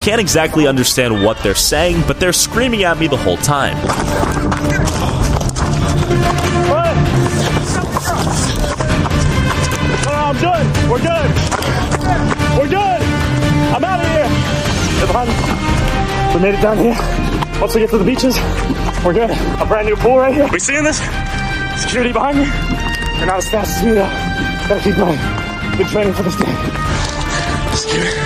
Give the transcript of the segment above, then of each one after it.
can't exactly understand what they're saying, but they're screaming at me the whole time. I'm good. We're good. We're good. I'm out of here. They're behind us. We made it down here. Once we get to the beaches, we're good. A brand new pool right here. We seeing this? Security behind me. They're not as fast as me though. Gotta keep going. Big training for this day. Security.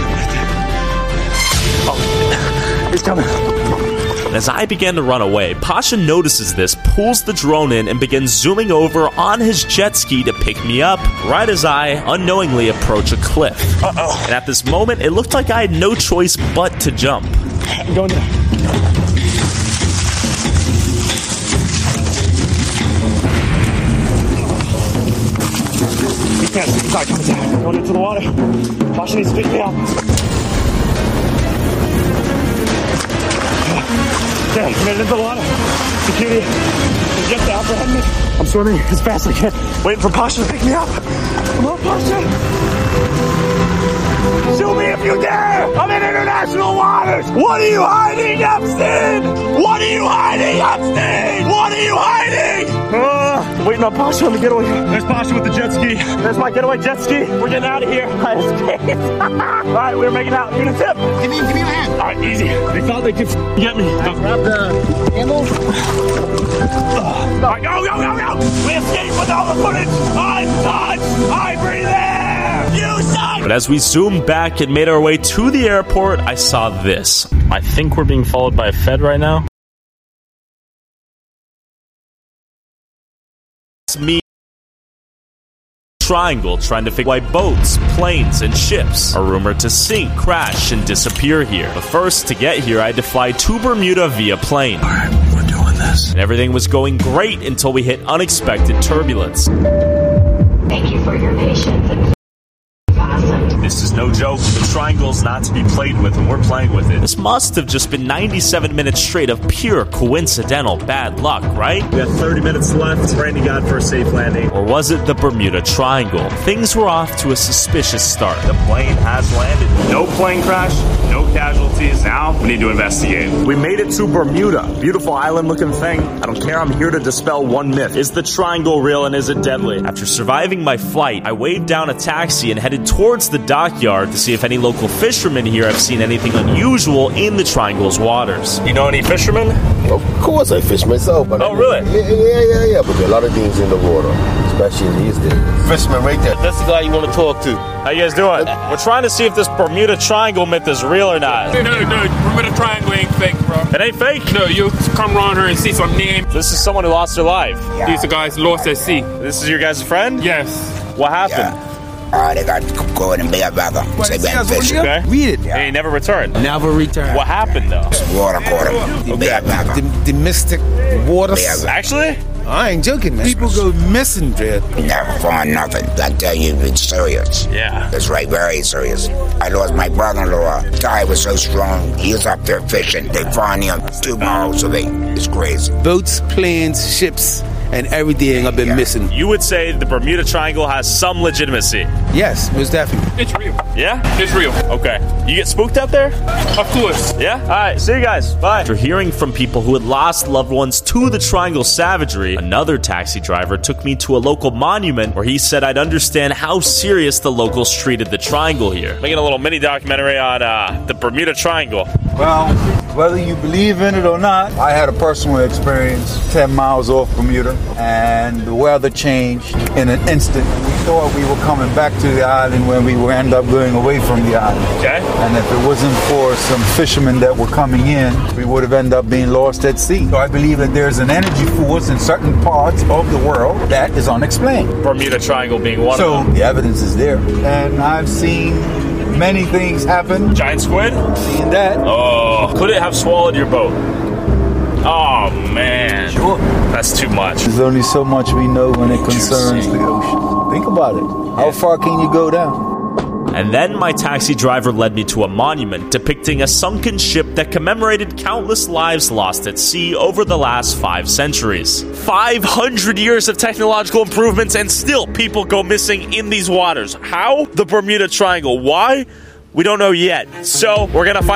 Oh, he's coming. As I began to run away, Pasha notices this, pulls the drone in, and begins zooming over on his jet ski to pick me up, right as I unknowingly approach a cliff. Uh-oh. And at this moment, it looked like I had no choice but to jump. I'm going there. He can't. He's not coming down. I'm going into the water. Pasha needs to pick me up. Damn, made it into the water. Security, get to apprehend me. I'm swimming as fast as I can, waiting for Pasha to pick me up. Come on, Pasha. Shoot me if you dare. I'm in international waters. What are you hiding, Epstein? What are you hiding, Epstein? What are you hiding? Waiting on Pasha on the getaway. There's Pasha with the jet ski. There's my getaway jet ski. We're getting out of here. I escaped. All right, we're making out. Give me a tip. Give me your hand. All right, easy. They thought they could get me. Grab the handle. All right, go. We escaped with all the footage. Untouched. I breathe air. You suck. But as we zoomed back and made our way to the airport, I saw this. I think we're being followed by a Fed right now. It's me. Triangle trying to figure out why boats, planes, and ships are rumored to sink, crash, and disappear here. But first, to get here, I had to fly to Bermuda via plane. Alright, we're doing this. And everything was going great until we hit unexpected turbulence. Thank you for your patience and fasten. This is no joke. The triangle's not to be played with, and we're playing with it. This must have just been 97 minutes straight of pure coincidental bad luck, right? We have 30 minutes left. Praying to God for a safe landing. Or was it the Bermuda Triangle? Things were off to a suspicious start. The plane has landed. No plane crash, no casualties. Now we need to investigate. We made it to Bermuda. Beautiful island-looking thing. I don't care. I'm here to dispel one myth. Is the triangle real and is it deadly? After surviving my flight, I waved down a taxi and headed towards the dockyard to see if any local fishermen here have seen anything unusual in the triangle's waters. You know any fishermen? Of course I fish myself. But really? Yeah. But there are a lot of things in the water, especially in these days. Fisherman right there. That's the guy you want to talk to. How you guys doing? We're trying to see if this Bermuda Triangle myth is real or not. No, Bermuda Triangle ain't fake, bro. It ain't fake? No, you come around here and see some names. This is someone who lost their life. Yeah. These are guys lost at sea. This is your guys' friend? Yes. What happened? They got caught in bad weather. Say bad fishing. Okay. Read it. And he never returned. Never returned. What happened though? Water caught him. Bad weather. The mystic waters. Actually? I ain't joking, man. People go missing, Dred. Never find nothing. I tell you, it's serious. Yeah. It's right, very serious. I lost my brother-in-law. The guy was so strong. He was up there fishing. They find him 2 miles away. It's crazy. Boats, planes, ships, and everything have been missing. You would say the Bermuda Triangle has some legitimacy. Yes, most definitely. It's real. Yeah? It's real. Okay. You get spooked out there? Of course. Yeah? Alright, see you guys. Bye. After hearing from people who had lost loved ones to the Triangle savagery, another taxi driver took me to a local monument where he said I'd understand how serious the locals treated the Triangle here. Making a little mini documentary on the Bermuda Triangle. Well, whether you believe in it or not, I had a personal experience 10 miles off Bermuda, and the weather changed in an instant. We thought we were coming back to the island when we would end up going away from the island. Okay. And if it wasn't for some fishermen that were coming in, we would have ended up being lost at sea. So I believe that there's an energy force in certain parts of the world that is unexplained. Bermuda Triangle being one of So them. the evidence is there. And I've seen many things happen. Giant squid? Seen that. Oh, could it have swallowed your boat? Oh, man. Sure. That's too much. There's only so much we know when it concerns the ocean. Think about it. How far can you go down? And then my taxi driver led me to a monument depicting a sunken ship that commemorated countless lives lost at sea over the last 5 centuries. 500 years of technological improvements and still people go missing in these waters. How? The Bermuda Triangle. Why? We don't know yet. So we're gonna find